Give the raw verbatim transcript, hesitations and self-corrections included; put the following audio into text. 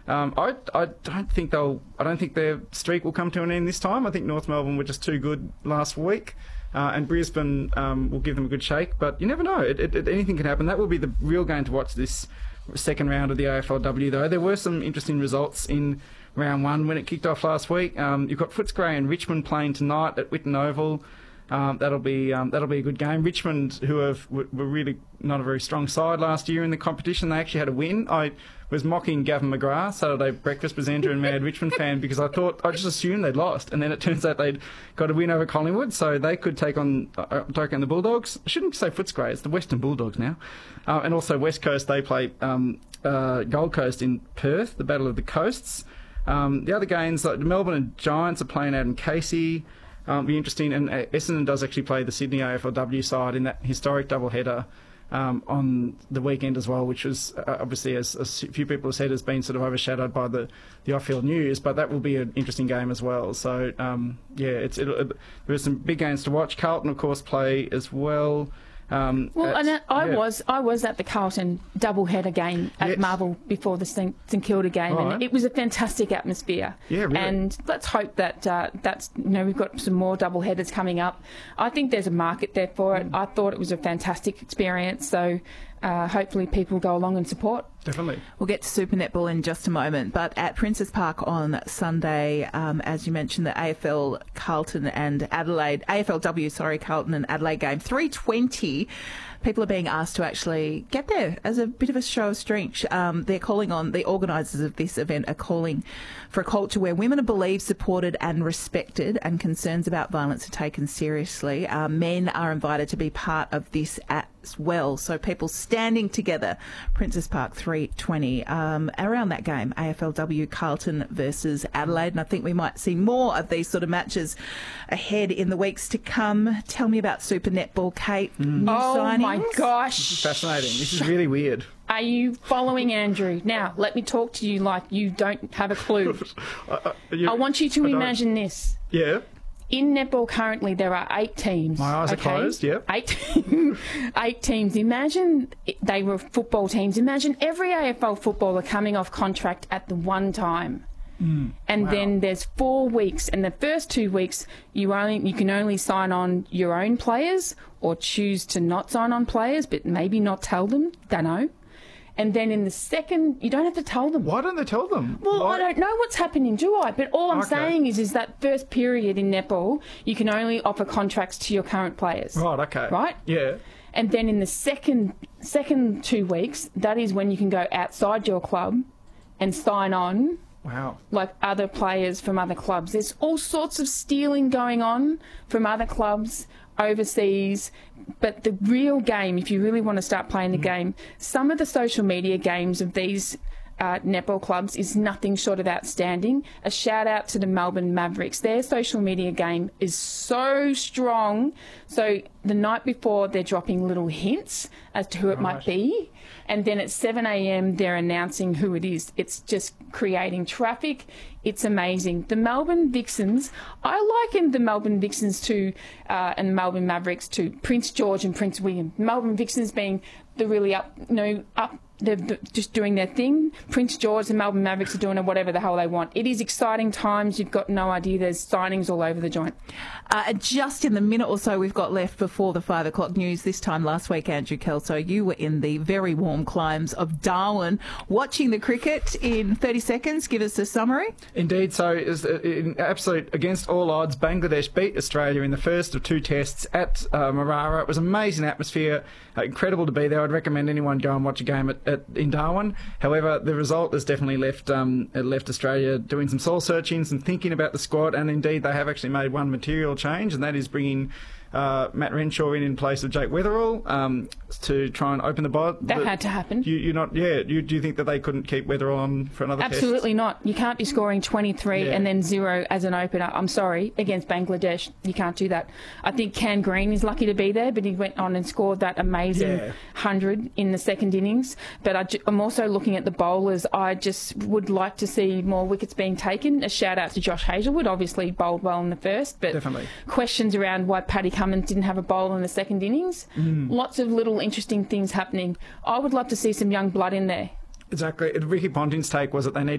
Um, I I don't think they'll. I don't think their streak will come to an end this time. I think North Melbourne were just too good last week, uh, and Brisbane um, will give them a good shake. But you never know. It, it, it, anything can happen. That will be the real game to watch this second round of the A F L W. Though there were some interesting results in round one when it kicked off last week. Um, you've got Footscray and Richmond playing tonight at Whitten Oval. Um, that'll be um, that'll be a good game. Richmond, who have were really not a very strong side last year in the competition, they actually had a win. I was mocking Gavin McGrath, Saturday Breakfast presenter and mad Richmond fan, because I thought I just assumed they'd lost, and then it turns out they'd got a win over Collingwood, so they could take on uh, take on the Bulldogs. I shouldn't say Footscray; it's the Western Bulldogs now. Uh, and also West Coast, they play um, uh, Gold Coast in Perth, the Battle of the Coasts. Um, the other games, like the Melbourne and Giants, are playing out in Casey. Um, be interesting, and uh, Essendon does actually play the Sydney A F L W side in that historic doubleheader um, on the weekend as well, which was uh, obviously, as a few people have said, has been sort of overshadowed by the, the off-field news, but that will be an interesting game as well. So um, yeah, it's it, it, there's some big games to watch. Carlton, of course, play as well. Um, well, at, and I yeah. was I was at the Carlton double-header game at yes. Marvel before the St Kilda game, right. and it was a fantastic atmosphere. Yeah, really. And let's hope that uh, that's you know we've got some more double-headers coming up. I think there's a market there for it. Mm. I thought it was a fantastic experience, so uh, hopefully people go along and support. Definitely. We'll get to Super Netball in just a moment, but at Princes Park on Sunday, um, as you mentioned, the A F L Carlton and Adelaide, A F L W, sorry, Carlton and Adelaide game, three twenty. People are being asked to actually get there as a bit of a show of strength. Um, they're calling on, the organisers of this event are calling for a culture where women are believed, supported and respected, and concerns about violence are taken seriously. Uh, men are invited to be part of this as well. So people standing together, Princes Park three twenty. Um, around that game, A F L W Carlton versus Adelaide, and I think we might see more of these sort of matches ahead in the weeks to come. Tell me about Super Netball, Kate. Mm. New oh signings? my gosh. This is fascinating. This is really weird. Are you following Andrew? Now, let me talk to you like you don't have a clue. uh, uh, you, I want you to imagine this. Yeah. In netball currently, there are eight teams. My eyes okay? are closed, yep. Eight, eight teams. Imagine they were football teams. Imagine every A F L footballer coming off contract at the one time. Mm, and wow. then there's four weeks, and the first two weeks you only you can only sign on your own players or choose to not sign on players, but maybe not tell them. Don't know. And then in the second, you don't have to tell them. Why don't they tell them? Well, Why? I don't know what's happening, do I? But all I'm Okay. saying is, is that first period in netball, you can only offer contracts to your current players. Right, okay. Right? Yeah. And then in the second second two weeks, that is when you can go outside your club and sign on Wow. like other players from other clubs. There's all sorts of stealing going on from other clubs overseas. But the real game, if you really want to start playing the mm. game, some of the social media games of these uh, netball clubs is nothing short of outstanding. A shout out to the Melbourne Mavericks. Their social media game is so strong. So the night before, they're dropping little hints as to who it Right. might be. And then at seven a.m, they're announcing who it is. It's just creating traffic. It's amazing. The Melbourne Vixens, I liken the Melbourne Vixens to, uh, and the Melbourne Mavericks to Prince George and Prince William. Melbourne Vixens being the really up, you know, up, they're just doing their thing. Prince George and Melbourne Mavericks are doing whatever the hell they want. It is exciting times. You've got no idea. There's signings all over the joint. Uh, just in the minute or so we've got left before the five o'clock news, this time last week, Andrew Kelso, you were in the very warm climes of Darwin watching the cricket. In thirty seconds, give us a summary. Indeed, so is in absolute against all odds, Bangladesh beat Australia in the first of two tests at uh, Marara. It was an amazing atmosphere, uh, incredible to be there. I'd recommend anyone go and watch a game at, at in Darwin. However, the result has definitely left um, it left Australia doing some soul searching, some thinking about the squad, and indeed they have actually made one material change, and that is bringing Uh, Matt Renshaw in in place of Jake Weatherall um, to try and open the bod. That the, had to happen. You, you're not, yeah. You, do you think that they couldn't keep Weatherall on for another test? Absolutely not. You can't be scoring twenty-three Yeah. and then zero as an opener. I'm sorry, against Bangladesh, you can't do that. I think Can Green is lucky to be there, but he went on and scored that amazing Yeah. hundred in the second innings. But I ju- I'm also looking at the bowlers. I just would like to see more wickets being taken. A shout out to Josh Hazlewood, obviously bowled well in the first, but Definitely. questions around why Paddy Cummins didn't have a bowl in the second innings. Mm. Lots of little interesting things happening. I would love to see some young blood in there. Exactly. Ricky Ponting's take was that they need